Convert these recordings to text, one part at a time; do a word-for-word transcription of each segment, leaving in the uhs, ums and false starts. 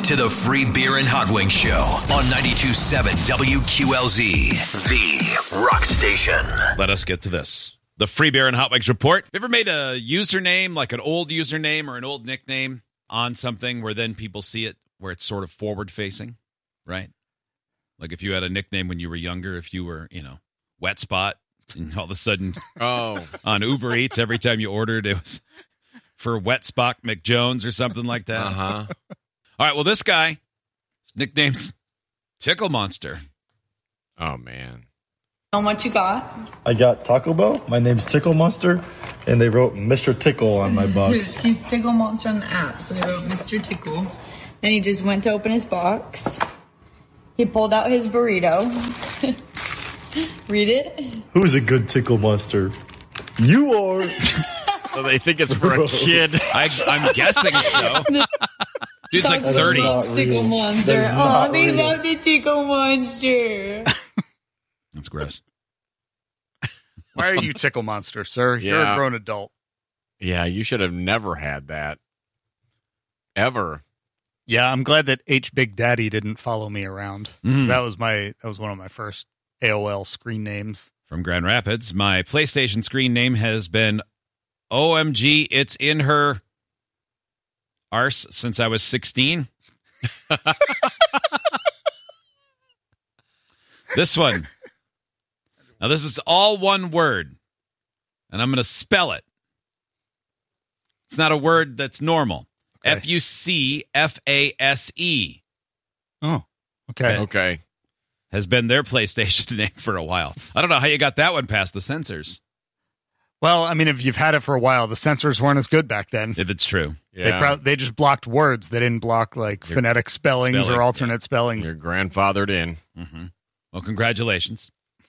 to the Free Beer and Hot Wings Show on ninety-two point seven W Q L Z, the rock station. Let us get to this. The Free Beer and Hot Wings Report. Ever made a username, like an old username or an old nickname on something where then people see it, where it's sort of forward-facing, right? Like if you had a nickname when you were younger, if you were, you know, Wet Spot, and all of a sudden oh. on Uber Eats, every time you ordered, it was for Wet Spot McJones or something like that. Uh-huh. All right, well, this guy, his nickname's Tickle Monster. Oh, man. Tell 'em what you got. I got Taco Bell. My name's Tickle Monster, and they wrote Mister Tickle on my box. He's Tickle Monster on the app, so they wrote Mister Tickle. Then he just went to open his box. He pulled out his burrito. Read it. Who's a good Tickle Monster? You are. So they think it's for a kid. I, I'm guessing so. Dude's like thirty. Tickle Monster. Oh, they love the Tickle Monster. That's gross. Why are you Tickle Monster, sir? You're Yeah. a grown adult. Yeah, you should have never had that. Ever. Yeah, I'm glad that H Big Daddy didn't follow me around. Mm. That was my that was one of my first A O L screen names. From Grand Rapids, my PlayStation screen name has been O M G, it's in her arse since I was sixteen. This one. Now, this is all one word, and I'm going to spell it. It's not a word that's normal. Okay. F U C F A S E. Oh, okay. Okay. Has been their PlayStation name for a while. I don't know how you got that one past the censors. Well, I mean, if you've had it for a while, the censors weren't as good back then. If it's true. Yeah. They pro- they just blocked words. They didn't block like Your phonetic spellings spelling, or alternate spellings. You're grandfathered in. Mm-hmm. Well, congratulations.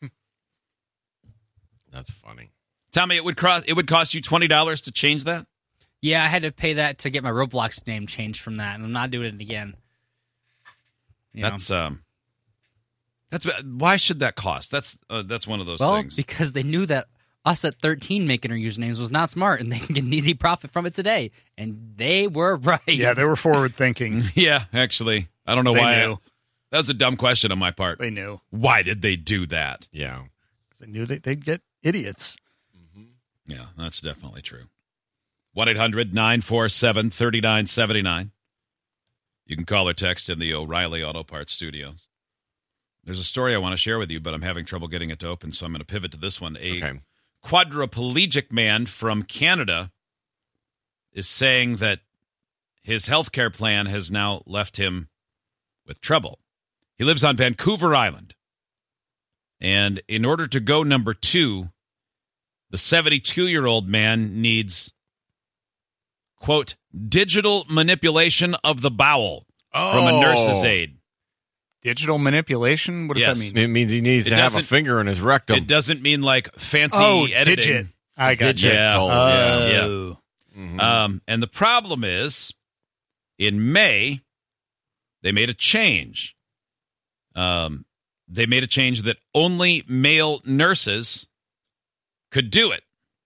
That's funny. Tell me, it would cost it would cost you twenty dollars to change that? Yeah, I had to pay that to get my Roblox name changed from that, and I'm not doing it again. You That's know. um, that's why should that cost? That's uh, that's one of those well, things. because they knew that us at thirteen making our usernames was not smart, and they can get an easy profit from it today, and they were right. Yeah, they were forward thinking. Yeah, actually, I don't know They why. knew. I, that was a dumb question on my part. They knew. Why did they do that? Yeah. They knew that they'd get idiots. Yeah, that's definitely true. one eight hundred nine four seven three nine seven nine. You can call or text in the O'Reilly Auto Parts studios. There's a story I want to share with you, but I'm having trouble getting it to open, so I'm going to pivot to this one. A Okay. quadriplegic man from Canada is saying that his health care plan has now left him with trouble. He lives on Vancouver Island. And in order to go number two, the seventy-two-year-old man needs, quote, digital manipulation of the bowel from a nurse's aide. Digital manipulation? What does Yes. that mean? It means he needs It to have a doesn't- finger in his rectum. It doesn't mean like fancy Oh, editing. digit. I got Digit. you. Yeah. Oh, Oh. yeah. Yeah. Mhm. Um, and the problem is, in May, they made a change. Um, they made a change that only male nurses could do it.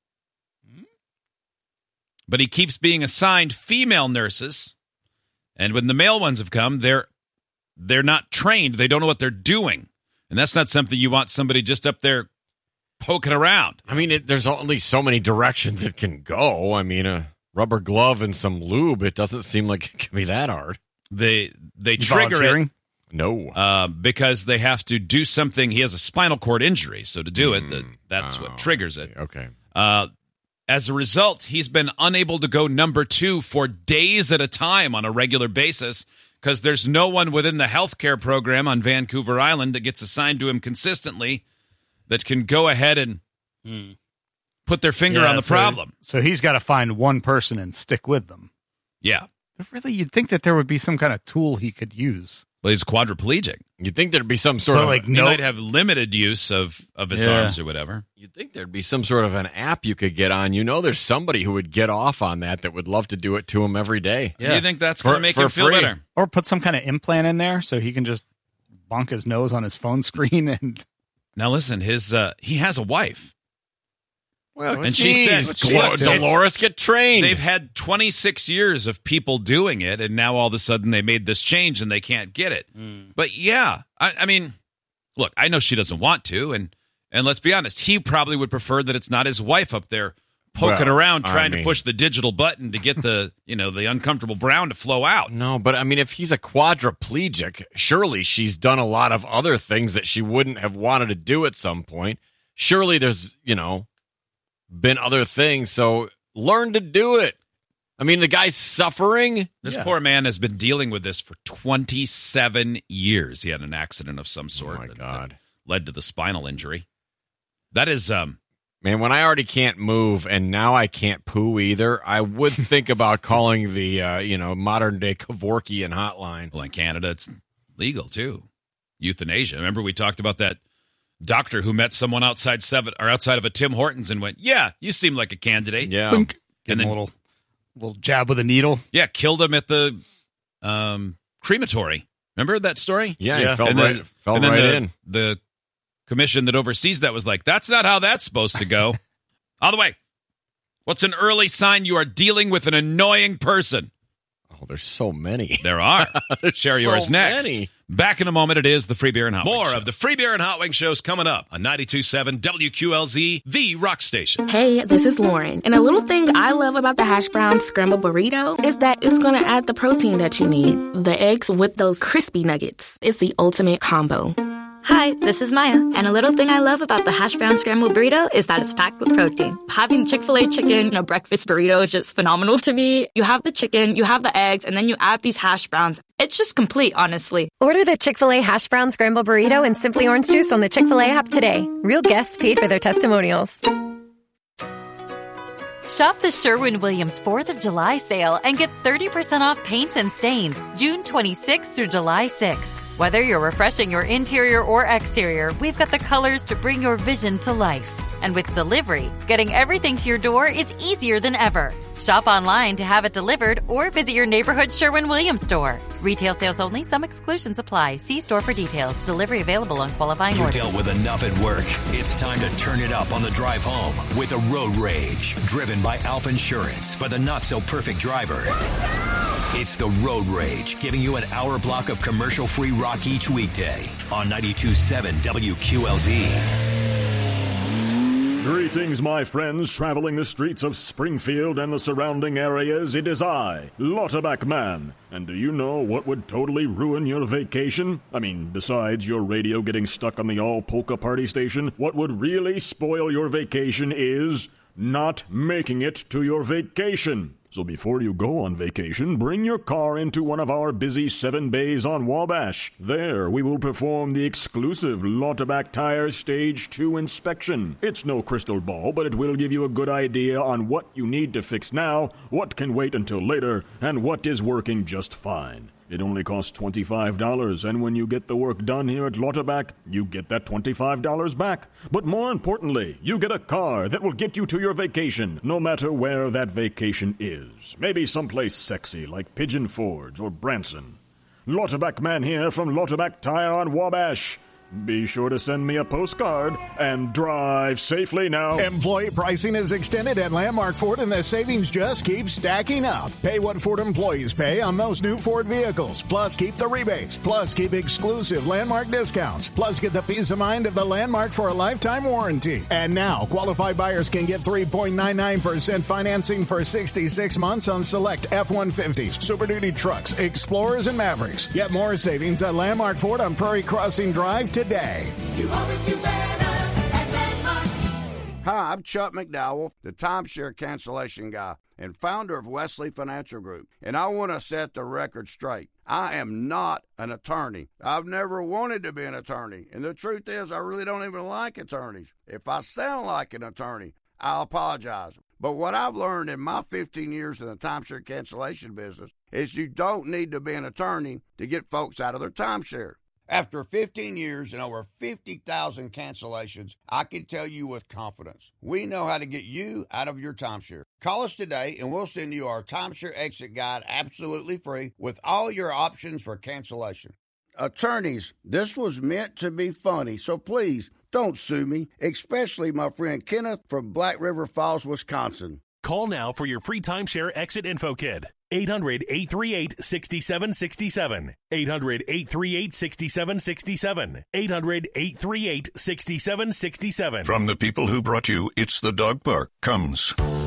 But he keeps being assigned female nurses, and when the male ones have come, they're they're not trained. They don't know what they're doing, and that's not something you want somebody just up there poking around. I mean, it, there's only so many directions it can go. I mean, a rubber glove and some lube, it doesn't seem like it can be that hard. They they trigger it. Volunteering? No. Uh, because they have to do something. He has a spinal cord injury, so to do it, that, Mm. that's Oh, what triggers I it. see. Okay. Uh, as a result, he's been unable to go number two for days at a time on a regular basis because there's no one within the healthcare program on Vancouver Island that gets assigned to him consistently that can go ahead and put their finger Yeah, on the so- problem. So he's got to find one person and stick with them. Yeah. But really, you'd think that there would be some kind of tool he could use. Well, he's quadriplegic. You'd think there'd be some sort But of like He no, might have limited use of, of his Yeah. arms or whatever. You'd think there'd be some sort of an app you could get on. You know, there's somebody who would get off on that that would love to do it to him every day. Do you think that's For- going to make for him feel free. better? or put some kind of implant in there so he can just bonk his nose on his phone screen and Now listen, his uh, he has a wife, Well, And she geez, says- Glo- It's- Dolores, get trained. They've had twenty-six years of people doing it, and now all of a sudden they made this change and they can't get it. Mm. But yeah, I, I mean, look, I know she doesn't want to, and and let's be honest, he probably would prefer that it's not his wife up there poking Well, around I trying mean- to push the digital button to get the you know the uncomfortable brown to flow out. No, but I mean, if he's a quadriplegic, surely she's done a lot of other things that she wouldn't have wanted to do at some point. Surely there's, you know, been other things. So learn to do it. I mean, the guy's suffering. This Yeah. poor man has been dealing with this for twenty-seven years. He had an accident of some sort Oh, my that- God. that led to the spinal injury. That is, um, Man, when I already can't move and now I can't poo either, I would think about calling the, uh, you know, modern day Kevorkian hotline. well, in Canada, it's legal too. Euthanasia. Remember we talked about that doctor who met someone outside seven or outside of a Tim Hortons and went, "Yeah, you seem like a candidate." Yeah. Boink. Give And him then- a little, little jab with a needle. Yeah, killed him at the um, crematory. Remember that story? Yeah, Yeah. he fell and right, then, fell and then right the, in. the commission that oversees that was like, "That's not how that's supposed to go." By the way, what's an early sign you are dealing with an annoying person? Oh, there's so many. There are. There's Share so yours next. many. Back in a moment, it is the Free Beer and Hot Wings More Show. of the Free Beer and Hot Wing shows coming up on ninety-two point seven W Q L Z, the rock station. Hey, this is Lauren. And a little thing I love about the hash brown scrambled burrito is that it's going to add the protein that you need. The eggs with those crispy nuggets. It's the ultimate combo. Hi, this is Maya, and a little thing I love about the hash brown scrambled burrito is that it's packed with protein. Having Chick-fil-A chicken in a breakfast burrito is just phenomenal to me. You have the chicken, you have the eggs, and then you add these hash browns. It's just complete, honestly. Order the Chick-fil-A Hash Brown Scramble Burrito and Simply Orange Juice on the Chick-fil-A app today. Real guests paid for their testimonials. Shop the Sherwin-Williams fourth of July sale and get thirty percent off paints and stains June twenty-sixth through July sixth. Whether you're refreshing your interior or exterior, we've got the colors to bring your vision to life. And with delivery, getting everything to your door is easier than ever. Shop online to have it delivered or visit your neighborhood Sherwin-Williams store. Retail sales only. Some exclusions apply. See store for details. Delivery available on qualifying You orders. dealt with enough at work. It's time to turn it up on the drive home with a road rage. Driven by Alf Insurance for the not-so-perfect driver. It's the Road Rage, giving you an hour block of commercial-free rock each weekday on ninety-two point seven W Q L Z. Greetings, my friends, traveling the streets of Springfield and the surrounding areas. It is I, Lauterbach Man. And do you know what would totally ruin your vacation? I mean, besides your radio getting stuck on the all-polka party station, what would really spoil your vacation is not making it to your vacation. So before you go on vacation, bring your car into one of our busy seven bays on Wabash. There, we will perform the exclusive Lauterbach Tire Stage two inspection. It's no crystal ball, but it will give you a good idea on what you need to fix now, what can wait until later, and what is working just fine. It only costs twenty-five dollars, and when you get the work done here at Lauterbach, you get that twenty-five dollars back. But more importantly, you get a car that will get you to your vacation, no matter where that vacation is. Maybe someplace sexy like Pigeon Forge or Branson. Lauterbach Man here from Lauterbach Tire on Wabash. Be sure to send me a postcard and drive safely now. Employee pricing is extended at Landmark Ford, and the savings just keep stacking up. Pay what Ford employees pay on most new Ford vehicles. Plus, keep the rebates. Plus, keep exclusive Landmark discounts. Plus, get the peace of mind of the Landmark for a lifetime warranty. And now, qualified buyers can get three point nine nine percent financing for sixty-six months on select F one fifties, Super Duty trucks, Explorers, and Mavericks. Get more savings at Landmark Ford on Prairie Crossing Drive today. You always do better at Landmark. Hi, I'm Chuck McDowell, the timeshare cancellation guy and founder of Wesley Financial Group. And I want to set the record straight. I am not an attorney. I've never wanted to be an attorney. And the truth is, I really don't even like attorneys. If I sound like an attorney, I'll apologize. But what I've learned in my fifteen years in the timeshare cancellation business is you don't need to be an attorney to get folks out of their timeshare. After fifteen years and over fifty thousand cancellations, I can tell you with confidence, we know how to get you out of your timeshare. Call us today and we'll send you our timeshare exit guide absolutely free with all your options for cancellation. Attorneys, this was meant to be funny, so please don't sue me, especially my friend Kenneth from Black River Falls, Wisconsin. Call now for your free timeshare exit info kit. eight hundred, eight three eight, six seven six seven. eight hundred, eight three eight, six seven six seven. eight hundred, eight three eight, six seven six seven. From the people who brought you It's the Dog Park comes